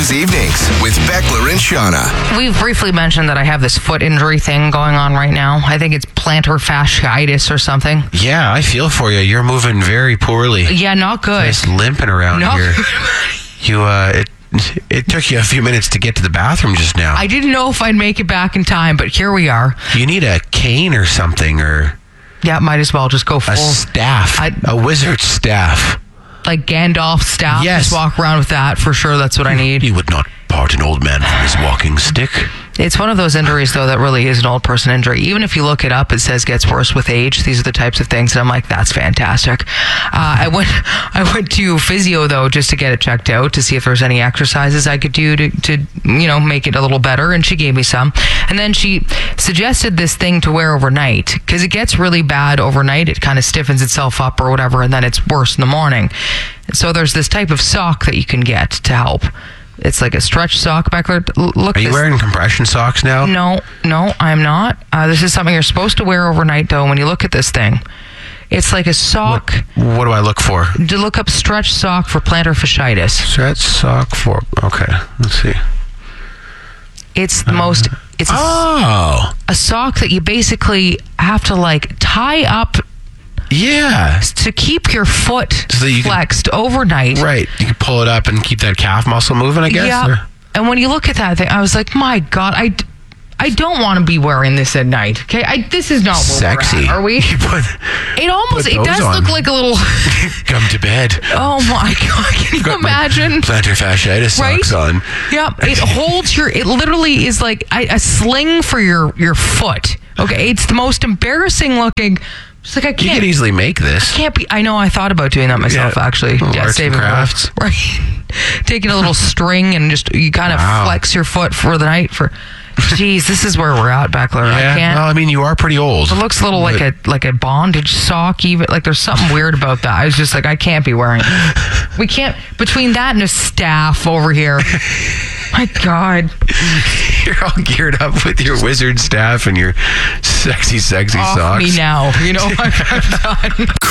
News Evenings with Beckler and Shauna. We've briefly mentioned that I have this foot injury thing going on right now. I think it's plantar fasciitis or something. Yeah, I feel for you. You're moving very poorly. Yeah, not good. Just limping around here. It took you a few minutes to get to the bathroom just now. I didn't know if I'd make it back in time, but here we are. You need a cane or something, or Yeah, might as well just go full. a staff, a wizard staff. Like Gandalf's staff. Yes. Just walk around with that for sure. That's what I need. You would not part an old man from his walking stick. It's one of those injuries, though, that really is an old person injury. Even if you look it up, it says gets worse with age. These are the types of things, and I'm like, that's fantastic. I went to physio, though, just to get it checked out to see if there's any exercises I could do to make it a little better, and she gave me some. And then she suggested this thing to wear overnight, because it gets really bad overnight. It kind of stiffens itself up or whatever, and then it's worse in the morning. So there's this type of sock that you can get to help. It's like a stretch sock, Beckler. Look, Are you wearing compression socks now? No, I'm not. This is something you're supposed to wear overnight, though, when you look at this thing. It's like a sock. What do I look for? To look up stretch sock for plantar fasciitis. Stretch sock for... Okay, let's see. It's the most... It's a sock that you basically have to, like, tie up... Yeah. To keep your foot So that you flexed overnight. Right. You can pull it up and keep that calf muscle moving, I guess? Yeah. Or? And when you look at that thing, I was like, my God, I don't want to be wearing this at night. Okay, this is not where Sexy. we're at, are we? It does look like a little. Come to bed. Oh my God! Can you imagine? Plantar fasciitis socks on. Yep. It holds your. It literally is like a sling for your foot. Okay, it's the most embarrassing looking. It's like I can't. You could easily make this. Can't be. I know. I thought about doing that myself. Actually, arts and crafts. Right. Taking a little string and just you kind of flex your foot for the night. Jeez, this is where we're at, Beckler. Yeah, I can't. well, I mean, you are pretty old. It looks a little like a bondage sock, even. Like there's something weird about that. I was just like, I can't be wearing it. We can't, between that and a staff over here. My God. You're all geared up with your wizard staff and your sexy Off socks. me now. You know, I'm done.